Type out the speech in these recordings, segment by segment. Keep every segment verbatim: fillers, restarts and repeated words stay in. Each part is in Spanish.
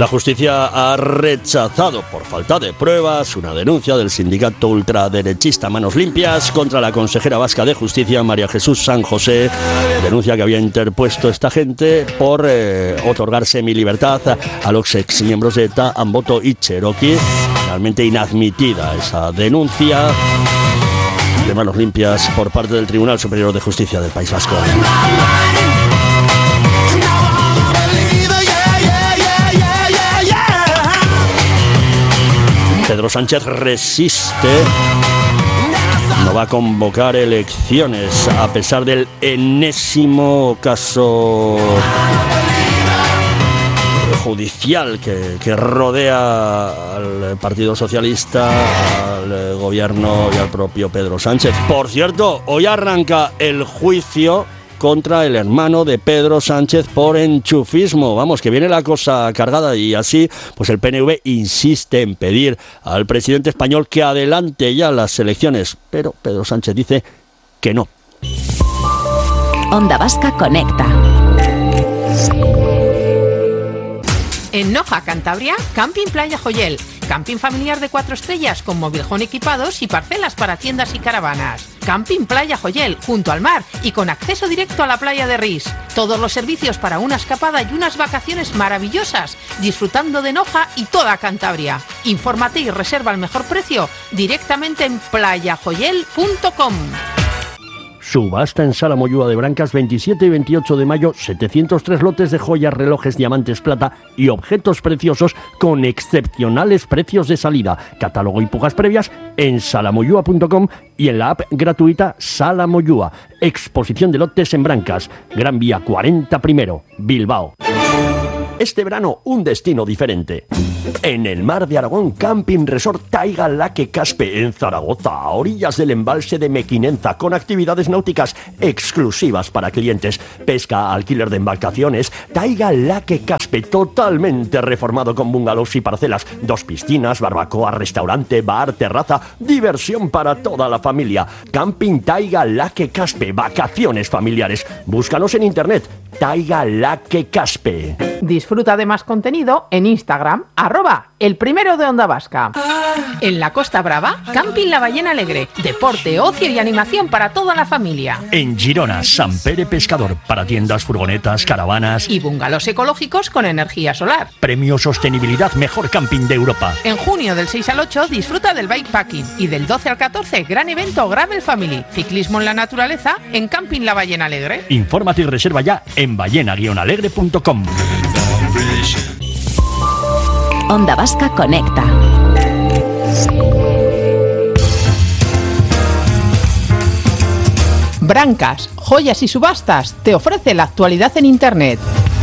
La justicia ha rechazado por falta de pruebas una denuncia del sindicato ultraderechista Manos Limpias contra la consejera vasca de Justicia, María Jesús San José, denuncia que había interpuesto esta gente por eh, otorgar semilibertad a los exmiembros de ETA, Amboto y Cherokee. Realmente inadmitida esa denuncia de Manos Limpias por parte del Tribunal Superior de Justicia del País Vasco. Pedro Sánchez resiste, no va a convocar elecciones a pesar del enésimo caso judicial que, que rodea al Partido Socialista, al gobierno y al propio Pedro Sánchez. Por cierto, hoy arranca el juicio contra el hermano de Pedro Sánchez por enchufismo. Vamos, que viene la cosa cargada, y así pues el P N V insiste en pedir al presidente español que adelante ya las elecciones, pero Pedro Sánchez dice que no. Onda Vasca conecta. En Noja, Cantabria, Camping Playa Joyel. Camping familiar de cuatro estrellas con mobiljón equipados y parcelas para tiendas y caravanas. Camping Playa Joyel, junto al mar y con acceso directo a la playa de Ris. Todos los servicios para una escapada y unas vacaciones maravillosas, disfrutando de Noja y toda Cantabria. Infórmate y reserva al mejor precio directamente en playa joyel punto com. Subasta en Sala Moyúa de Brancas, veintisiete y veintiocho de mayo, setecientos tres lotes de joyas, relojes, diamantes, plata y objetos preciosos con excepcionales precios de salida. Catálogo y pujas previas en sala moyúa punto com y en la app gratuita Sala Moyúa. Exposición de lotes en Brancas, Gran Vía cuarenta primero, Bilbao. Este verano, un destino diferente. En el mar de Aragón, Camping Resort Taiga Laque Caspe, en Zaragoza, a orillas del embalse de Mequinenza, con actividades náuticas exclusivas para clientes, pesca, alquiler de embarcaciones. Taiga Laque Caspe, totalmente reformado con bungalows y parcelas, dos piscinas, barbacoa, restaurante, bar, terraza, diversión para toda la familia. Camping Taiga Laque Caspe, vacaciones familiares. Búscanos en internet, Taiga Laque Caspe. Disfruta de más contenido en Instagram, arroba el primero de Onda Vasca. En la Costa Brava, Camping La Ballena Alegre, deporte, ocio y animación para toda la familia. En Girona, Sant Pere Pescador, para tiendas, furgonetas, caravanas y bungalows ecológicos con energía solar. Premio Sostenibilidad Mejor Camping de Europa. En junio del seis al ocho disfruta del bikepacking y del doce al catorce gran evento Gravel Family, ciclismo en la naturaleza en Camping La Ballena Alegre. Infórmate y reserva ya en ballena guion alegre punto com. Onda Vasca conecta. Brancas, joyas y subastas te ofrece la actualidad en internet.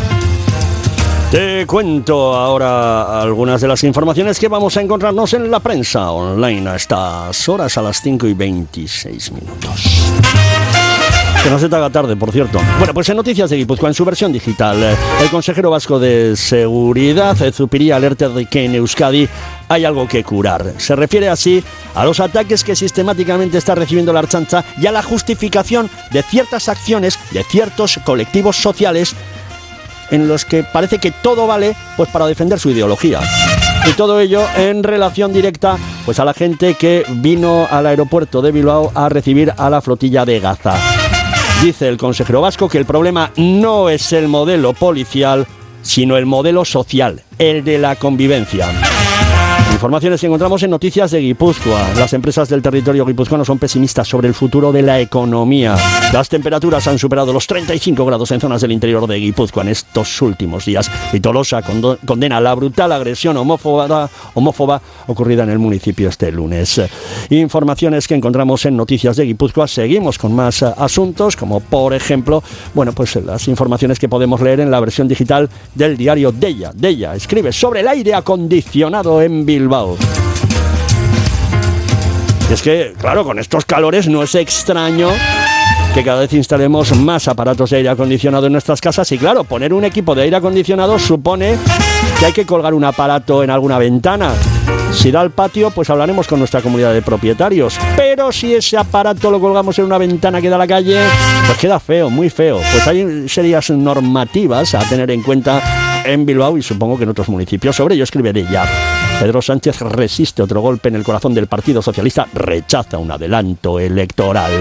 Te cuento ahora algunas de las informaciones que vamos a encontrarnos en la prensa online a estas horas, a las cinco y veintiséis minutos. Que no se te haga tarde, por cierto. Bueno, pues en Noticias de Guipúzcoa, en su versión digital, el consejero vasco de Seguridad, Zupiria, alerta de que en Euskadi hay algo que curar. Se refiere así a los ataques que sistemáticamente está recibiendo la Ertzaintza y a la justificación de ciertas acciones de ciertos colectivos sociales en los que parece que todo vale pues para defender su ideología. Y todo ello en relación directa pues a la gente que vino al aeropuerto de Bilbao a recibir a la flotilla de Gaza. Dice el consejero vasco que el problema no es el modelo policial, sino el modelo social, el de la convivencia. Informaciones que encontramos en Noticias de Guipúzcoa. Las empresas del territorio guipuzcoano son pesimistas sobre el futuro de la economía. Las temperaturas han superado los treinta y cinco grados en zonas del interior de Guipúzcoa en estos últimos días. Y Tolosa condena la brutal agresión homófoba, homófoba ocurrida en el municipio este lunes. Informaciones que encontramos en Noticias de Guipúzcoa. Seguimos con más asuntos, como por ejemplo, bueno, pues las informaciones que podemos leer en la versión digital del diario Deia. Deia escribe sobre el aire acondicionado en Bilbao. Y es que, claro, con estos calores no es extraño que cada vez instalemos más aparatos de aire acondicionado en nuestras casas. Y claro, poner un equipo de aire acondicionado supone que hay que colgar un aparato en alguna ventana. Si da al patio, pues hablaremos con nuestra comunidad de propietarios. Pero si ese aparato lo colgamos en una ventana que da a la calle, pues queda feo, muy feo. Pues hay serias normativas a tener en cuenta en Bilbao y supongo que en otros municipios. Sobre ello escribe de ella. Pedro Sánchez resiste otro golpe en el corazón del Partido Socialista, rechaza un adelanto electoral.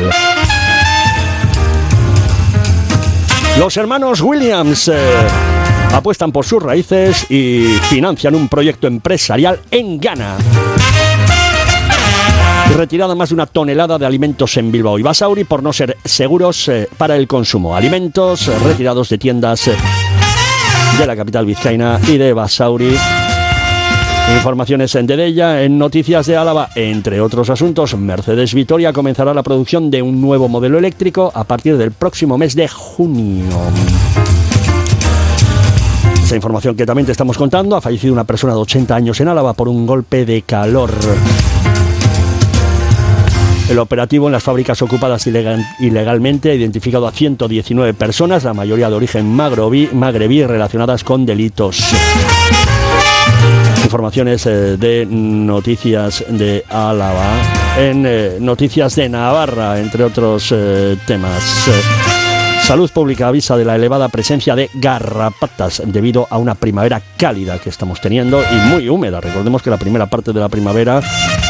Los hermanos Williams eh, apuestan por sus raíces y financian un proyecto empresarial en Ghana. Retirada más de una tonelada de alimentos en Bilbao y Basauri por no ser seguros eh, para el consumo. Alimentos eh, retirados de tiendas eh, de la capital vizcaína y de Basauri. Informaciones en Dedella, en Noticias de Álava, entre otros asuntos. Mercedes Vitoria comenzará la producción de un nuevo modelo eléctrico a partir del próximo mes de junio. Esa información que también te estamos contando: ha fallecido una persona de ochenta años en Álava por un golpe de calor. El operativo en las fábricas ocupadas ilegal, ilegalmente ha identificado a ciento diecinueve personas, la mayoría de origen magrebí, magrebí relacionadas con delitos. Informaciones eh, de Noticias de Álava, en eh, Noticias de Navarra, entre otros eh, temas. Eh, Salud Pública avisa de la elevada presencia de garrapatas debido a una primavera cálida que estamos teniendo y muy húmeda. Recordemos que la primera parte de la primavera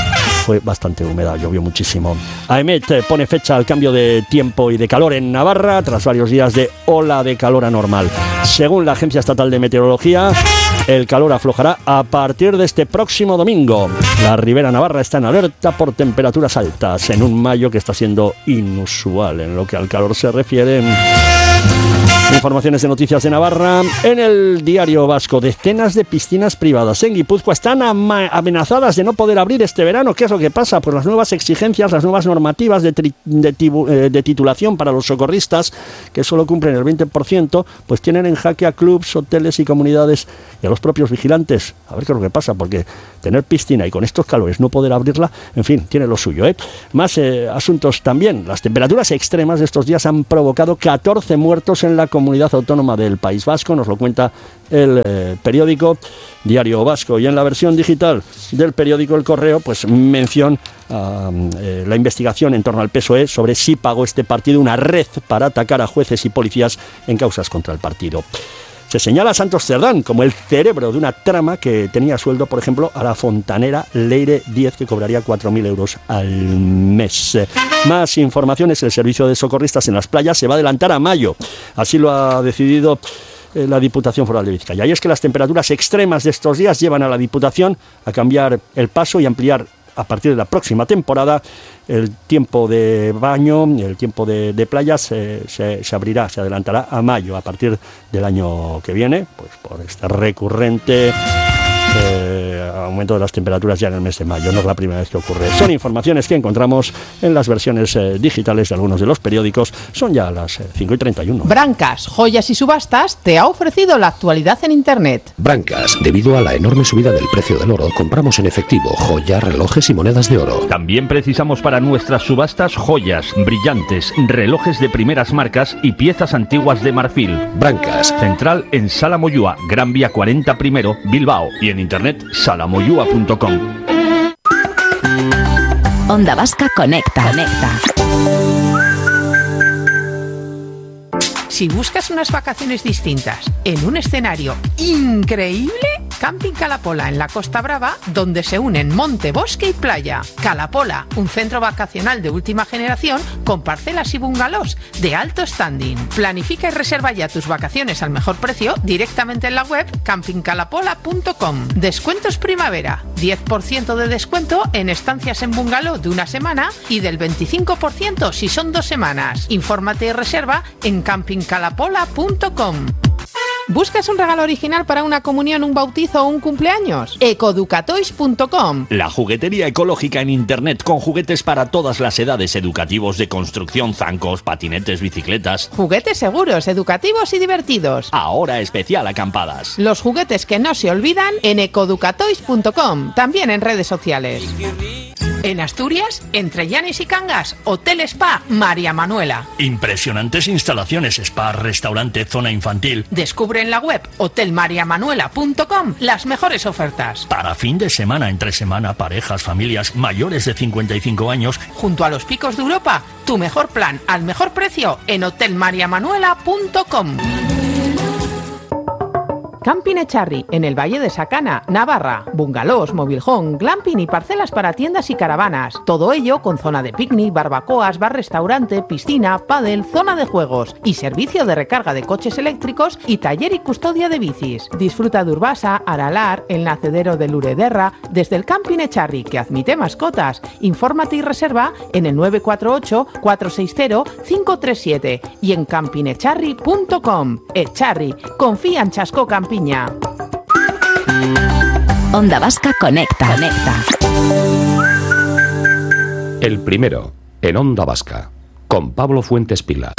fue bastante húmeda, llovió muchísimo. AEMET pone fecha al cambio de tiempo y de calor en Navarra tras varios días de ola de calor anormal. Según la Agencia Estatal de Meteorología, el calor aflojará a partir de este próximo domingo. La Ribera Navarra está en alerta por temperaturas altas en un mayo que está siendo inusual en lo que al calor se refiere. Informaciones de Noticias de Navarra. En el Diario Vasco, decenas de piscinas privadas en Guipúzcoa están ama- amenazadas de no poder abrir este verano. ¿Qué es lo que pasa? Pues las nuevas exigencias, las nuevas normativas de, tri- de, tibu- eh, de titulación para los socorristas, que solo cumplen el veinte por ciento, pues tienen en jaque a clubs, hoteles y comunidades y a los propios vigilantes. A ver qué es lo que pasa, porque tener piscina y con estos calores no poder abrirla, en fin, tiene lo suyo, ¿eh? Más eh, asuntos también. Las temperaturas extremas de estos días han provocado catorce muertos en la comunidad autónoma del País Vasco, nos lo cuenta el eh, periódico Diario Vasco, y en la versión digital del periódico El Correo, pues mención a eh, la investigación en torno al P S O E sobre si pagó este partido una red para atacar a jueces y policías en causas contra el partido. Se señala a Santos Cerdán como el cerebro de una trama que tenía sueldo, por ejemplo, a la fontanera Leire Díez, que cobraría cuatro mil euros al mes. Más informaciones: el servicio de socorristas en las playas se va a adelantar a mayo. Así lo ha decidido eh, la Diputación Foral de Vizcaya. Y es que las temperaturas extremas de estos días llevan a la Diputación a cambiar el paso y ampliar a partir de la próxima temporada el tiempo de baño, el tiempo de, de playas eh, se, se abrirá, se adelantará a mayo a partir del año que viene, pues por este recurrente eh, aumento de las temperaturas ya en el mes de mayo. No es la primera vez que ocurre. Son informaciones que encontramos en las versiones eh, digitales de algunos de los periódicos. Son ya las eh, cinco y treinta y uno. Brancas, Joyas y Subastas te ha ofrecido la actualidad en Internet. Brancas, debido a la enorme subida del precio del oro, compramos en efectivo joyas, relojes y monedas de oro. También precisamos para nuestras subastas joyas, brillantes, relojes de primeras marcas y piezas antiguas de marfil. Brancas. Central en Sala Moyúa, Gran Vía cuarenta primero, Bilbao, y en internet salamoyúa punto com. Onda Vasca Conecta. Conecta. Si buscas unas vacaciones distintas en un escenario increíble, Camping Calapola en la Costa Brava, donde se unen monte, bosque y playa. Calapola, un centro vacacional de última generación con parcelas y bungalows de alto standing. Planifica y reserva ya tus vacaciones al mejor precio directamente en la web camping calapola punto com. Descuentos primavera, diez por ciento de descuento en estancias en bungalow de una semana y del veinticinco por ciento si son dos semanas. Infórmate y reserva en camping calapola punto com. ¿Buscas un regalo original para una comunión, un bautizo o un cumpleaños? ecoducatoys punto com. La juguetería ecológica en internet con juguetes para todas las edades, educativos, de construcción, zancos, patinetes, bicicletas. Juguetes seguros, educativos y divertidos. Ahora especial acampadas. Los juguetes que no se olvidan en ecoducatoys punto com. También en redes sociales. En Asturias, entre Llanes y Cangas, Hotel Spa María Manuela. Impresionantes instalaciones, spa, restaurante, zona infantil. Descubre en la web hotel maría manuela punto com las mejores ofertas. Para fin de semana, entre semana, parejas, familias mayores de cincuenta y cinco años. Junto a los picos de Europa, tu mejor plan al mejor precio en hotel maría manuela punto com. Camping Echarri, en el Valle de Sacana, Navarra. Bungalows, mobilhome, glamping y parcelas para tiendas y caravanas. Todo ello con zona de picnic, barbacoas, bar-restaurante, piscina, pádel, zona de juegos y servicio de recarga de coches eléctricos y taller y custodia de bicis. Disfruta de Urbasa, Aralar, el nacedero de Lurederra, desde el Camping Echarri, que admite mascotas. Infórmate y reserva en el nueve cuatro ocho, cuatro seis cero, cinco tres siete y en camping echarri punto com. Echarri, confía en Chasco Campiña. Onda Vasca Conecta. Conecta. El primero, en Onda Vasca, con Pablo Fuentes Pila.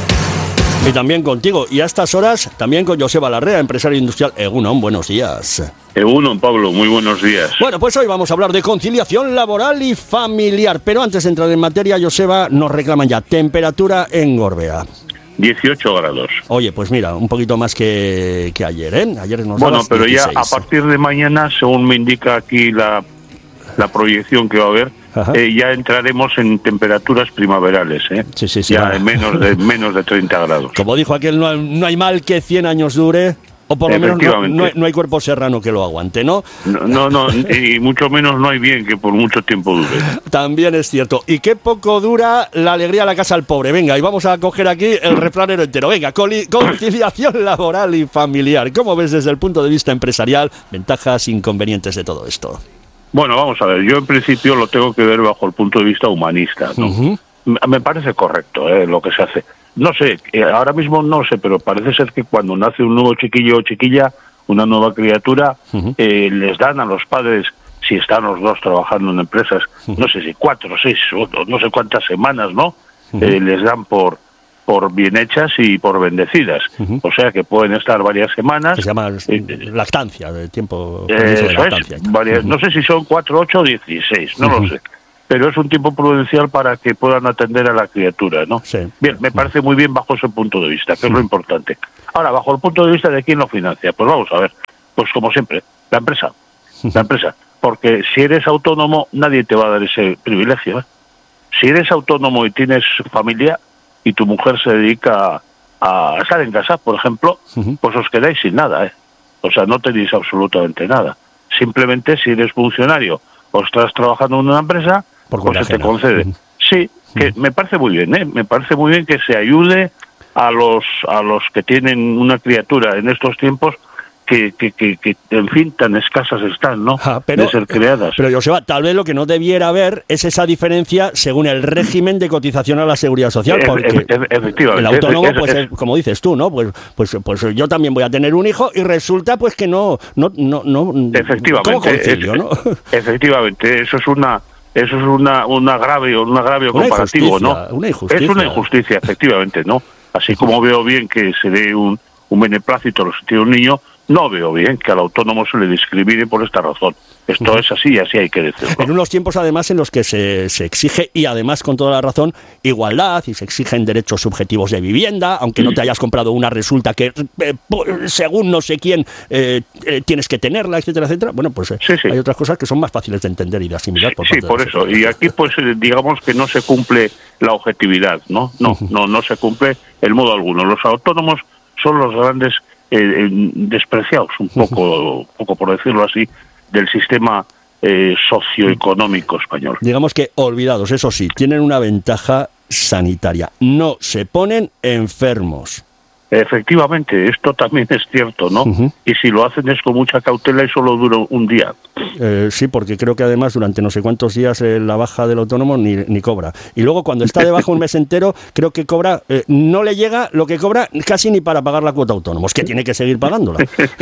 Y también contigo, y a estas horas, también con Joseba Larrea, empresario industrial. Egunon, buenos días. Egunon, Pablo, muy buenos días. Bueno, pues hoy vamos a hablar de conciliación laboral y familiar. Pero antes de entrar en materia, Joseba, nos reclaman ya temperatura en Gorbea. dieciocho grados. Oye, pues mira, un poquito más que, que ayer, ¿eh? Ayer nos Bueno, dabas pero dieciséis. Ya a partir de mañana, según me indica aquí la, la proyección que va a haber, eh, ya entraremos en temperaturas primaverales, ¿eh? Sí, sí, sí. Ya va. en menos de, menos de treinta grados. Como dijo aquel, no hay, no hay mal que cien años dure, o por lo menos no, no, hay, no hay cuerpo serrano que lo aguante, ¿no? No, no, no, y mucho menos no hay bien que por mucho tiempo dure. También es cierto. Y qué poco dura la alegría a la casa al pobre. Venga, y vamos a coger aquí el refranero entero. Venga, coli- conciliación laboral y familiar. ¿Cómo ves desde el punto de vista empresarial ventajas e inconvenientes de todo esto? Bueno, vamos a ver, yo en principio lo tengo que ver bajo el punto de vista humanista, ¿no? Uh-huh. Me parece correcto, ¿eh?, lo que se hace. No sé, ahora mismo no sé, pero parece ser que cuando nace un nuevo chiquillo o chiquilla, una nueva criatura, uh-huh. eh, les dan a los padres, si están los dos trabajando en empresas, uh-huh. no sé si cuatro, seis, o no sé cuántas semanas, ¿no? Uh-huh. Eh, les dan por por bien hechas y por bendecidas. Uh-huh. O sea que pueden estar varias semanas. Se llama eh, lactancia, de tiempo eh, de lactancia. Es, varias, uh-huh. No sé si son cuatro, ocho o dieciséis, no uh-huh. lo sé. Pero es un tiempo prudencial para que puedan atender a la criatura, ¿no? Sí. Bien, me parece muy bien bajo ese punto de vista, que sí. es lo importante. Ahora, bajo el punto de vista de quién lo financia, pues vamos a ver, pues como siempre, la empresa, la empresa. Porque si eres autónomo, nadie te va a dar ese privilegio, ¿eh? Si eres autónomo y tienes familia, y tu mujer se dedica a estar en casa, por ejemplo, uh-huh. pues os quedáis sin nada, ¿eh? O sea, no tenéis absolutamente nada. Simplemente si eres funcionario o estás trabajando en una empresa, por pues se te concede. Uh-huh. Sí, que uh-huh. me parece muy bien, ¿eh? Me parece muy bien que se ayude a los a los que tienen una criatura en estos tiempos que, que, que, que en fin, tan escasas están, ¿no? Ah, pero, de ser creadas. Pero, Joseba, tal vez lo que no debiera haber es esa diferencia según el régimen de cotización a la Seguridad Social, porque e- e- efectivamente, el autónomo, es, pues, es, como dices tú, ¿no? Pues, pues, pues yo también voy a tener un hijo y resulta, pues, que no, no, no, no. Efectivamente. ¿Cómo concilio, es, no? Efectivamente, eso es una, eso es una, un agravio, un agravio una comparativo, ¿no? Una injusticia. Es una injusticia, efectivamente, ¿no? Así como veo bien que se dé un, un beneplácito a los que tiene un niño, no veo bien que al autónomo se le discrimine por esta razón. Esto uh-huh. es así y así hay que decirlo. En unos tiempos, además, en los que se, se exige, y además con toda la razón, igualdad, y se exigen derechos subjetivos de vivienda, aunque no te hayas comprado una, resulta que, eh, según no sé quién, eh, eh, tienes que tenerla, etcétera, etcétera. Bueno, pues eh, sí, sí. hay otras cosas que son más fáciles de entender y de asimilar. Por sí, sí por eso. Sectores. Y aquí, pues, digamos que no se cumple la objetividad, ¿no? No, uh-huh. no, no se cumple en modo alguno. Los autónomos son los grandes eh, despreciados, un poco, uh-huh. poco por decirlo así, del sistema eh, socioeconómico español. Digamos que olvidados, eso sí, tienen una ventaja sanitaria. No se ponen enfermos. Efectivamente, esto también es cierto, ¿no? Uh-huh. Y si lo hacen es con mucha cautela y solo dura un día. Eh, sí, porque creo que además durante no sé cuántos días eh, la baja del autónomo ni, ni cobra. Y luego cuando está de baja un mes entero, creo que cobra, eh, no le llega lo que cobra casi ni para pagar la cuota autónomo. Es que tiene que seguir pagándola.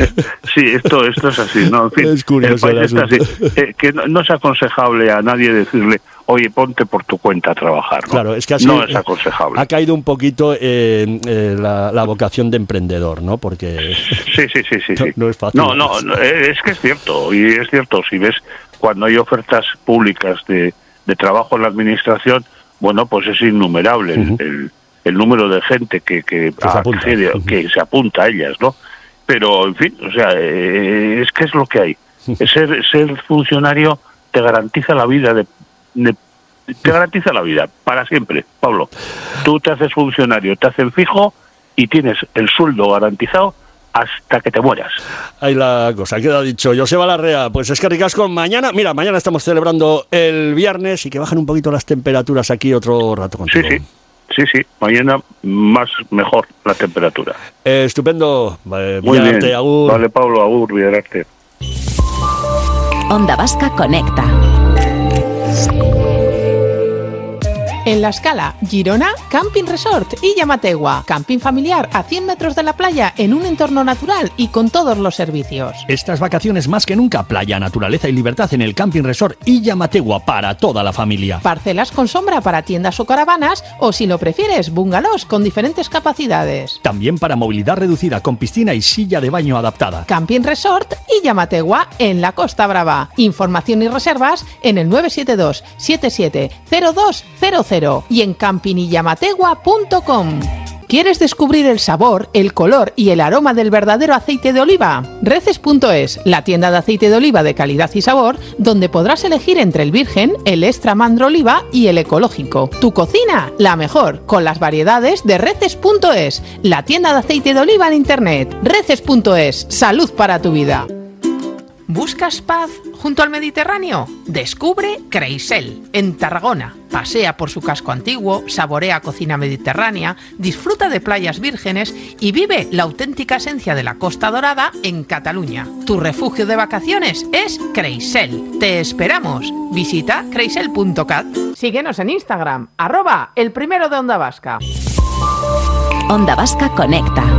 Sí, esto, esto es así, ¿no? En fin, es curioso el país está así. Eh, que no, no es aconsejable a nadie decirle, oye, ponte por tu cuenta a trabajar, ¿no? Claro, es que así, no es aconsejable. Ha caído un poquito eh, eh, la, la vocación de emprendedor, ¿no? Porque sí, sí, sí, sí, no, sí. no es fácil. No, no, no, es que es cierto, y es cierto, si ves cuando hay ofertas públicas de, de trabajo en la administración, bueno, pues es innumerable uh-huh. el, el, el número de gente que, que, que, se apunta. Accede, uh-huh. que se apunta a ellas, ¿no? Pero, en fin, o sea, eh, es que es lo que hay. Uh-huh. Ser, ser funcionario te garantiza la vida de, de te garantiza la vida para siempre, Pablo. Tú te haces funcionario, te hacen fijo y tienes el sueldo garantizado hasta que te mueras. Ahí la cosa, queda dicho. Joseba Larrea, pues es que ricasco. Mañana, mira, mañana estamos celebrando el viernes y que bajan un poquito las temperaturas aquí otro rato contigo. Sí, sí. Sí, sí, mañana más mejor la temperatura. Eh, estupendo. Vale, muy bien. Arte, agur. Vale, Pablo, agur, Villararte. Onda Vasca Conecta. En La Escala, Girona, Camping Resort y Llamategua. Camping familiar a cien metros de la playa en un entorno natural y con todos los servicios. Estas vacaciones más que nunca, playa, naturaleza y libertad en el Camping Resort y Llamategua para toda la familia. Parcelas con sombra para tiendas o caravanas o, si lo prefieres, bungalows con diferentes capacidades. También para movilidad reducida con piscina y silla de baño adaptada. Camping Resort y Llamategua en la Costa Brava. Información y reservas en el nueve siete dos siete siete cero dos cero cero y en camping y llamategua punto com. ¿Quieres descubrir el sabor, el color y el aroma del verdadero aceite de oliva? Reces punto es, la tienda de aceite de oliva de calidad y sabor, donde podrás elegir entre el virgen, el extra mandro oliva y el ecológico. Tu cocina, la mejor, con las variedades de Reces punto es, la tienda de aceite de oliva en internet. Reces punto es, salud para tu vida. ¿Buscas paz junto al Mediterráneo? Descubre Creisel, en Tarragona. Pasea por su casco antiguo, saborea cocina mediterránea, disfruta de playas vírgenes y vive la auténtica esencia de la Costa Dorada en Cataluña. Tu refugio de vacaciones es Creisel. Te esperamos. Visita creisel punto cat. Síguenos en Instagram, arroba el primero de Onda Vasca. Onda Vasca Conecta.